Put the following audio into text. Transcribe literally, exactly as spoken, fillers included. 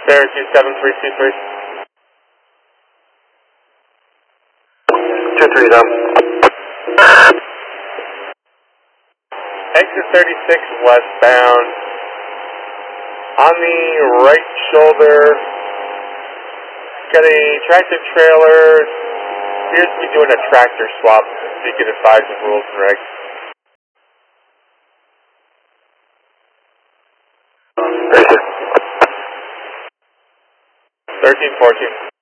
Syracuse seven three two three. two three down. Exit thirty-six westbound. On the right shoulder, got a tractor trailer. Appears to be doing a tractor swap. So you can advise the rules and regs. thirteen fourteen.